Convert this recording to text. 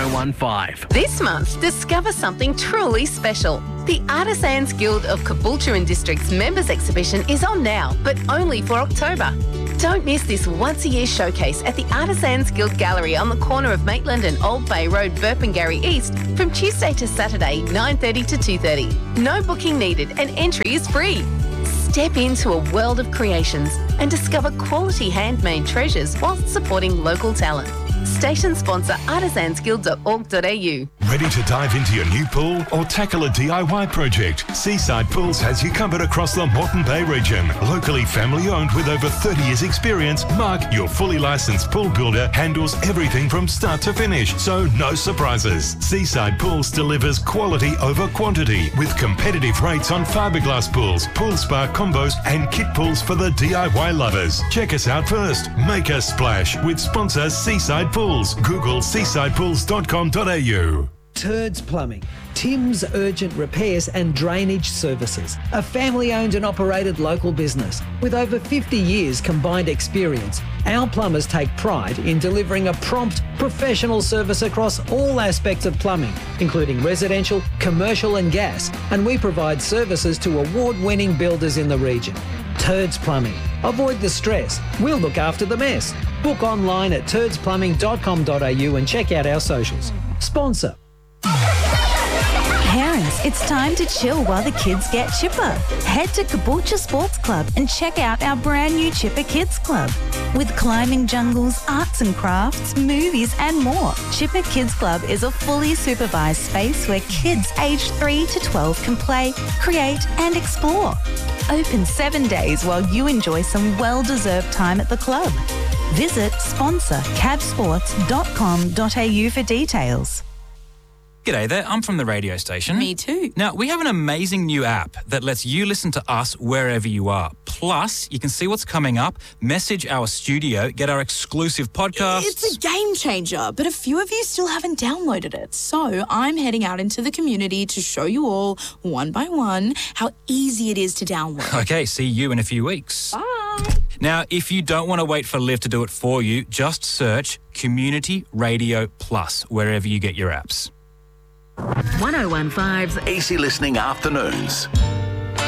1015. This month, discover something truly special. The Artisans Guild of Caboolture and District's members exhibition is on now, but only for October. Don't miss this once-a-year showcase at the Artisans Guild Gallery on the corner of Maitland and Old Bay Road, Burpengary East, from Tuesday to Saturday, 9:30 to 2:30. No booking needed and entry is free. Step into a world of creations and discover quality handmade treasures whilst supporting local talent. Station sponsor artisansguild.org.au. Ready to dive into your new pool or tackle a DIY project? Seaside Pools has you covered across the Moreton Bay region. Locally family owned with over 30 years experience, Mark, your fully licensed pool builder, handles everything from start to finish, so no surprises. Seaside Pools delivers quality over quantity with competitive rates on fiberglass pools, pool spa combos and kit pools for the DIY lovers. Check us out first. Make a splash with sponsor Seaside Pools. Google seasidepools.com.au. Turds Plumbing, Tim's Urgent Repairs and Drainage Services, a family-owned and operated local business with over 50 years combined experience. Our plumbers take pride in delivering a prompt, professional service across all aspects of plumbing, including residential, commercial and gas, and we provide services to award-winning builders in the region. Turds Plumbing. Avoid the stress. We'll look after the mess. Book online at turdsplumbing.com.au and check out our socials. Sponsor. Parents, it's time to chill while the kids get chipper. Head to Caboolture Sports Club and check out our brand new Chipper Kids Club. With climbing jungles, arts and crafts, movies and more, Chipper Kids Club is a fully supervised space where kids aged 3 to 12 can play, create and explore. Open 7 days while you enjoy some well-deserved time at the club. Visit sponsor cabsports.com.au for details. G'day there, I'm from the radio station. Me too. Now, we have an amazing new app that lets you listen to us wherever you are. Plus, you can see what's coming up, message our studio, get our exclusive podcasts. It's a game changer, but a few of you still haven't downloaded it. So I'm heading out into the community to show you all, one by one, how easy it is to download. Okay, see you in a few weeks. Bye. Now, if you don't want to wait for Liv to do it for you, just search Community Radio Plus wherever you get your apps. 1015's Easy Listening Afternoons.